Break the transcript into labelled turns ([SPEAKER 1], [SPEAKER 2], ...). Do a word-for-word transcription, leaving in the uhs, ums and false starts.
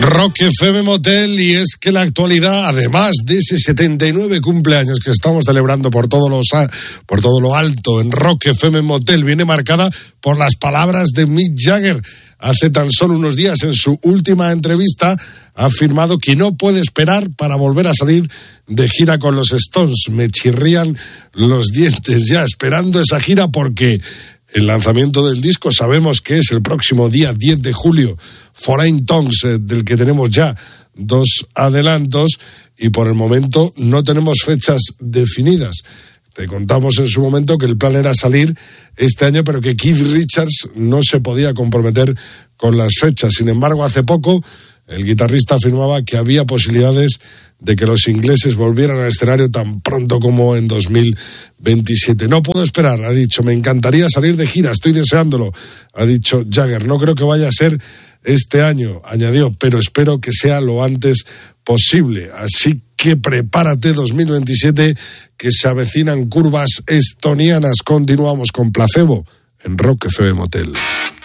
[SPEAKER 1] Rock F M Motel, y es que la actualidad, además de ese setenta y nueve cumpleaños que estamos celebrando por todo lo, por todo lo alto en Rock F M Motel, viene marcada por las palabras de Mick Jagger. Hace tan solo unos días, en su última entrevista, ha afirmado que no puede esperar para volver a salir de gira con los Stones. Me chirrían los dientes ya esperando esa gira, porque el lanzamiento del disco sabemos que es el próximo día diez de julio, Foreign Tongues, eh, del que tenemos ya dos adelantos, y por el momento no tenemos fechas definidas. Te contamos en su momento que el plan era salir este año, pero que Keith Richards no se podía comprometer con las fechas. Sin embargo, hace poco el guitarrista afirmaba que había posibilidades de que los ingleses volvieran al escenario tan pronto como en dos mil veintisiete. No puedo esperar, ha dicho, me encantaría salir de gira, estoy deseándolo, ha dicho Jagger. No creo que vaya a ser este año, añadió, pero espero que sea lo antes posible. Así que prepárate dos mil veintisiete, que se avecinan curvas estonianas. Continuamos con Placebo en Rock F M Motel.